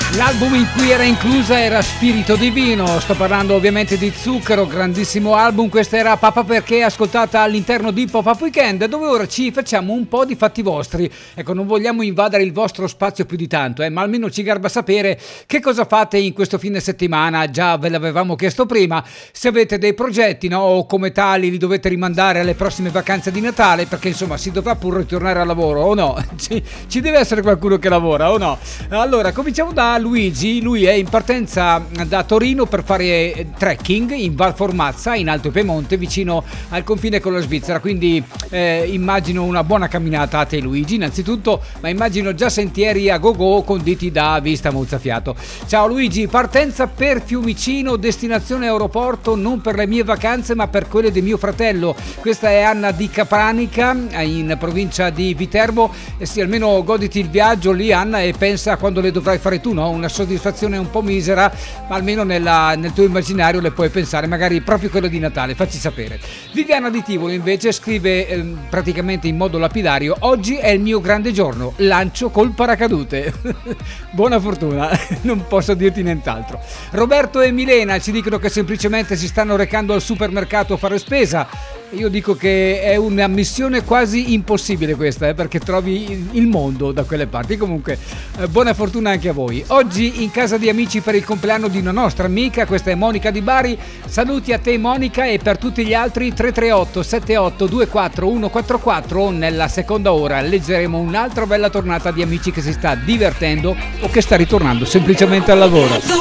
L'album in cui era inclusa era Spirito Divino, sto parlando ovviamente di Zucchero, grandissimo album. Questa era Papà Perché, ascoltata all'interno di Pop-Up Weekend, dove ora ci facciamo un po' di fatti vostri. Ecco, non vogliamo invadere il vostro spazio più di tanto, ma almeno ci garba sapere che cosa fate in questo fine settimana. Già ve l'avevamo chiesto prima, se avete dei progetti, no? O come tali li dovete rimandare alle prossime vacanze di Natale, perché insomma si dovrà pur ritornare al lavoro, o no? Ci deve essere qualcuno che lavora, o no? Allora, cominciamo da Luigi. Lui è in partenza da Torino per fare trekking in Val Formazza, in Alto Piemonte, vicino al confine con la Svizzera, quindi immagino una buona camminata a te, Luigi, innanzitutto, ma immagino già sentieri a go-go conditi da vista mozzafiato. Ciao Luigi, partenza per Fiumicino, destinazione aeroporto, non per le mie vacanze ma per quelle di mio fratello. Questa è Anna di Capranica, in provincia di Viterbo. E sì, almeno goditi il viaggio lì, Anna, e pensa a quando le dovrai fare tu, no? Una soddisfazione un po' misera, ma almeno nel tuo immaginario le puoi pensare, magari proprio quello di Natale, facci sapere. Viviana di Tivoli invece scrive praticamente in modo lapidario: oggi è il mio grande giorno, lancio col paracadute. Buona fortuna, non posso dirti nient'altro. Roberto e Milena ci dicono che semplicemente si stanno recando al supermercato a fare spesa. Io dico che è una missione quasi impossibile questa, perché trovi il mondo da quelle parti. Comunque buona fortuna anche a voi. Oggi in casa di amici per il compleanno di una nostra amica, questa è Monica di Bari. Saluti a te Monica, e per tutti gli altri 338 78 24 144. Nella seconda ora leggeremo un'altra bella tornata di amici che si sta divertendo o che sta ritornando semplicemente al lavoro.